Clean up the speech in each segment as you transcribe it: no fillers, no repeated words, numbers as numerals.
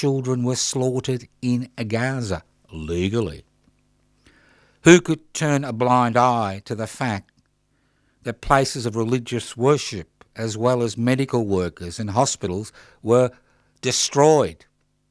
children were slaughtered in Gaza legally? Who could turn a blind eye to the fact that places of religious worship, as well as medical workers and hospitals, were destroyed?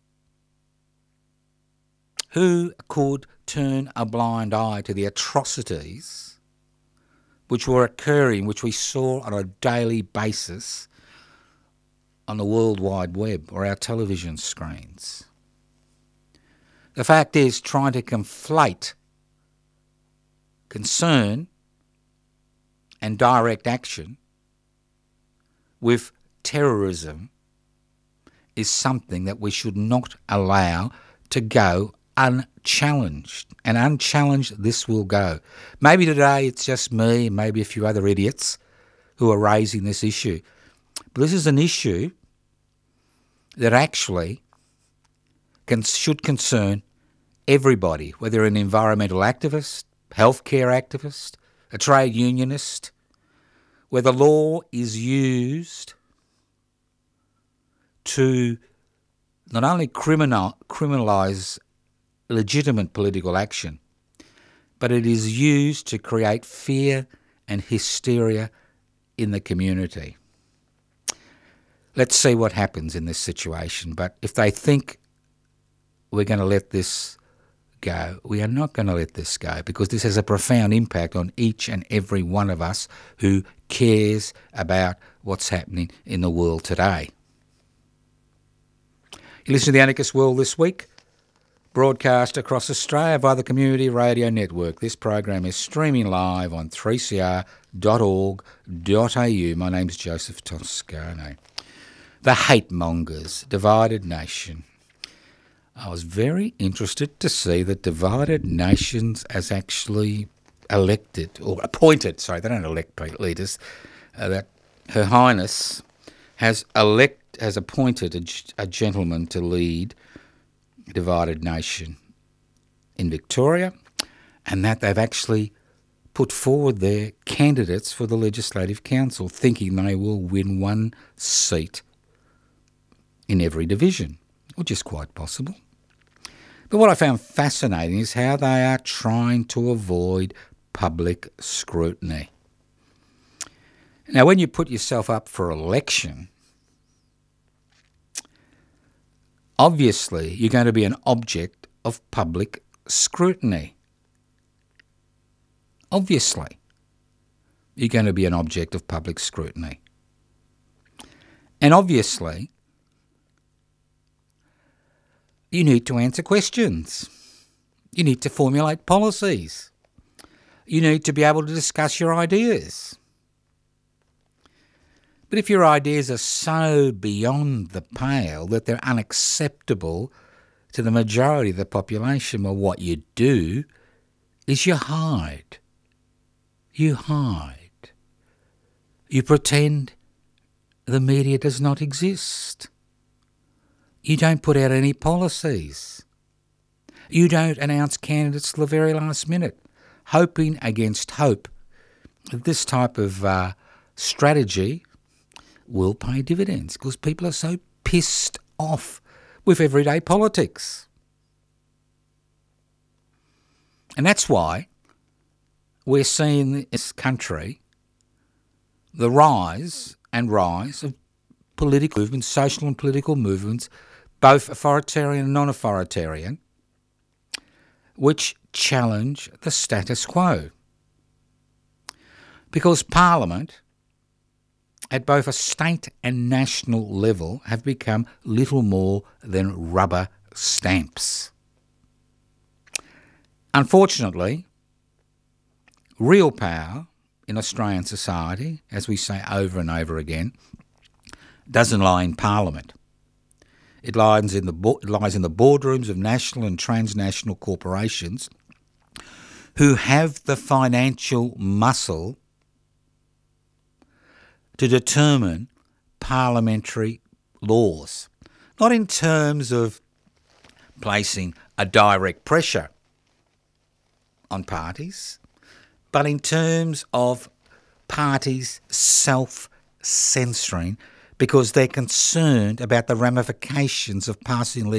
Who could turn a blind eye to the atrocities which were occurring, which we saw on a daily basis on the World Wide Web or our television screens? The fact is, trying to conflate concern and direct action with terrorism is something that we should not allow to go unchallenged. And unchallenged this will go. Maybe today it's just me and maybe a few other idiots who are raising this issue. But this is an issue that actually should concern everybody, whether an environmental activist, healthcare activist, a trade unionist, where the law is used to not only criminalise legitimate political action, but it is used to create fear and hysteria in the community. Let's see what happens in this situation. But if they think we're going to let this go, we are not going to let this go, because this has a profound impact on each and every one of us who cares about what's happening in the world today. You listen to The Anarchist World This Week, broadcast across Australia via the Community Radio Network. This program is streaming live on 3cr.org.au. My name's Joseph Toscano. The hate mongers, divided nation. I was very interested to see that Divided Nations has actually elected, or appointed, sorry, they don't elect leaders, that Her Highness has appointed a gentleman to lead Divided Nation in Victoria, and that they've actually put forward their candidates for the Legislative Council, thinking they will win one seat in every division, which is quite possible. But what I found fascinating is how they are trying to avoid public scrutiny. Now, when you put yourself up for election, obviously you're going to be an object of public scrutiny. Obviously, you're going to be an object of public scrutiny. And obviously, you need to answer questions. You need to formulate policies. You need to be able to discuss your ideas. But if your ideas are so beyond the pale that they're unacceptable to the majority of the population, well, what you do is you hide. You hide. You pretend the media does not exist. You don't put out any policies. You don't announce candidates till the very last minute, hoping against hope that this type of strategy will pay dividends, because people are so pissed off with everyday politics. And that's why we're seeing in this country the rise of political movements, social and political movements, both authoritarian and non-authoritarian, which challenge the status quo. Because Parliament, at both a state and national level, have become little more than rubber stamps. Unfortunately, real power in Australian society, as we say over and over again, doesn't lie in Parliament. It lies in the boardrooms of national and transnational corporations who have the financial muscle to determine parliamentary laws, not in terms of placing a direct pressure on parties, but in terms of parties self-censoring because they're concerned about the ramifications of passing